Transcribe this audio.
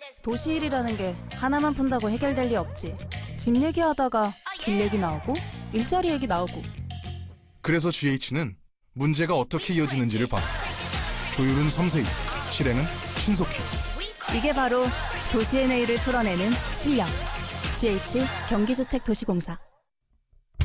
도시일이라는 게 하나만 푼다고 해결될 리 없지. 집 얘기하다가 길 얘기 나오고 일자리 얘기 나오고. 그래서 GH는 문제가 어떻게 이어지는지를 봐. 조율은 섬세히, 실행은 신속히. 이게 바로 도시의 내일을 풀어내는 실력. GH 경기주택도시공사.